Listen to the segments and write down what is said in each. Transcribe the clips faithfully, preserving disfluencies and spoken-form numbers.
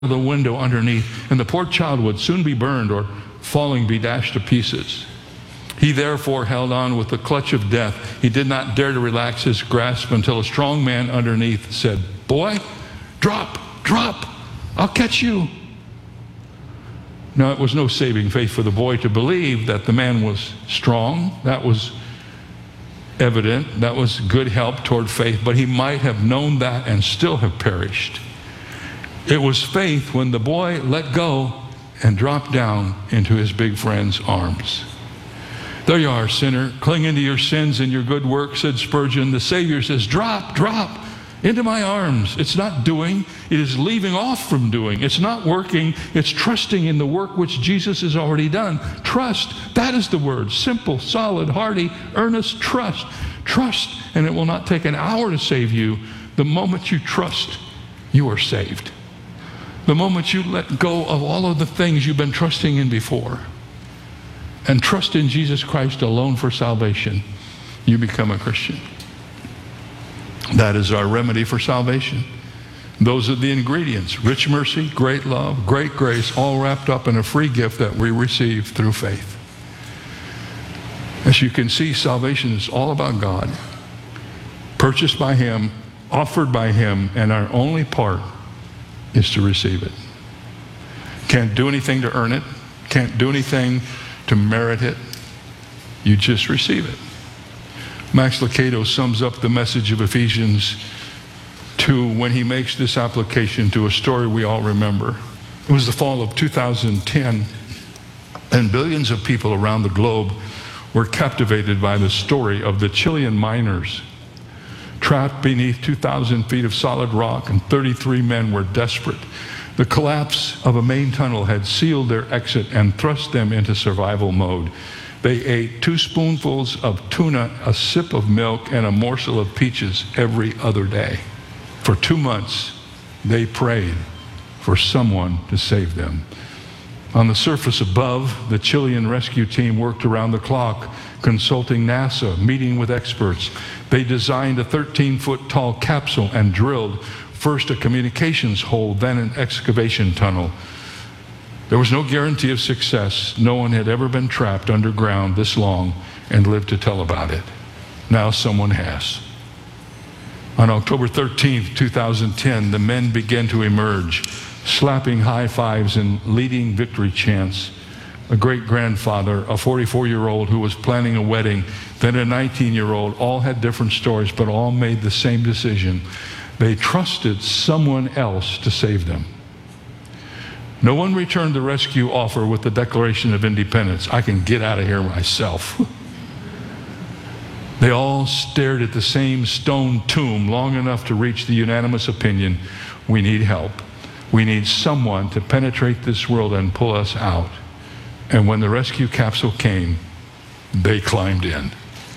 the window underneath, and the poor child would soon be burned or falling be dashed to pieces. He therefore held on with the clutch of death. He did not dare to relax his grasp until a strong man underneath said, "Boy, drop, drop, I'll catch you." Now, it was no saving faith for the boy to believe that the man was strong. That was evident. That was good help toward faith, but he might have known that and still have perished. It was faith when the boy let go and dropped down into his big friend's arms. "There you are, sinner. Cling into your sins and your good works," said Spurgeon. The Savior says, "Drop, drop into my arms." It's not doing. It is leaving off from doing. It's not working. It's trusting in the work which Jesus has already done. Trust. That is the word. Simple, solid, hearty, earnest trust. Trust, and it will not take an hour to save you. The moment you trust, you are saved. The moment you let go of all of the things you've been trusting in before and trust in Jesus Christ alone for salvation, you become a Christian. That is our remedy for salvation. Those are the ingredients: rich mercy, great love, great grace, all wrapped up in a free gift that we receive through faith. As you can see, salvation is all about God, purchased by Him, offered by Him, and our only part is to receive it. Can't do anything to earn it. Can't do anything to merit it. You just receive it. Max Lucado sums up the message of Ephesians two when he makes this application to a story we all remember. It was the fall of two thousand ten, and billions of people around the globe were captivated by the story of the Chilean miners trapped beneath two thousand feet of solid rock, and thirty-three men were desperate. The collapse of a main tunnel had sealed their exit and thrust them into survival mode. They ate two spoonfuls of tuna, a sip of milk, and a morsel of peaches every other day. For two months, they prayed for someone to save them. On the surface above, the Chilean rescue team worked around the clock, consulting NASA, meeting with experts. They designed a thirteen-foot tall capsule and drilled first a communications hole, then an excavation tunnel. There was no guarantee of success. No one had ever been trapped underground this long and lived to tell about it. Now someone has. On October thirteenth, two thousand ten, the men began to emerge, slapping high fives and leading victory chants. A great-grandfather, a forty-four-year-old who was planning a wedding, then a nineteen-year-old, all had different stories, but all made the same decision. They trusted someone else to save them. No one returned the rescue offer with the Declaration of Independence. I can get out of here myself. They all stared at the same stone tomb long enough to reach the unanimous opinion: we need help. We need someone to penetrate this world and pull us out. And when the rescue capsule came, they climbed in.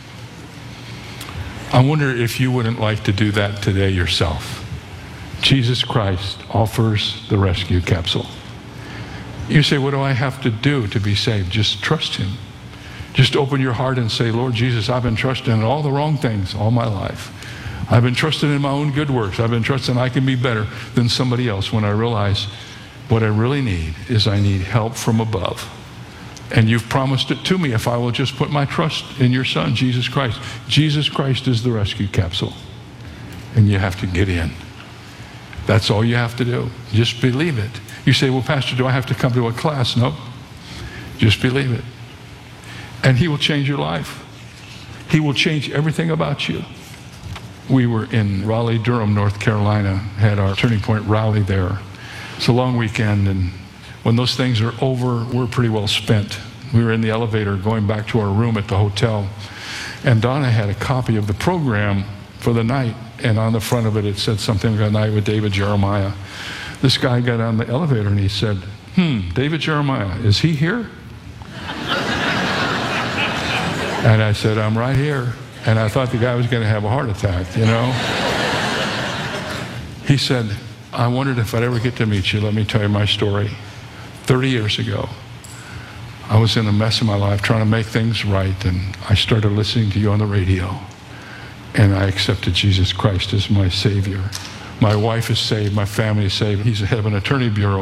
I wonder if you wouldn't like to do that today yourself. Jesus Christ offers the rescue capsule. You say, what do I have to do to be saved? Just trust Him. Just open your heart and say, Lord Jesus, I've been trusting in all the wrong things all my life. I've been trusting in my own good works. I've been trusting I can be better than somebody else, when I realize what I really need is I need help from above. And you've promised it to me if I will just put my trust in your Son, Jesus Christ. Jesus Christ is the rescue capsule. And you have to get in. That's all you have to do. Just believe it. You say, well, Pastor, do I have to come to a class? No. Just believe it. And He will change your life. He will change everything about you. We were in Raleigh, Durham, North Carolina, had our Turning Point rally there. It's a long weekend, and when those things are over, we're pretty well spent. We were in the elevator going back to our room at the hotel, and Donna had a copy of the program for the night, and on the front of it, it said something like Night with David Jeremiah. This guy got on the elevator and he said, hmm, David Jeremiah, is he here? And I said, I'm right here. And I thought the guy was going to have a heart attack, you know. He said, I wondered if I'd ever get to meet you. Let me tell you my story. thirty years ago, I was in a mess in my life trying to make things right, and I started listening to you on the radio, and I accepted Jesus Christ as my Savior. My wife is saved. My family is saved. He's the head of an attorney bureau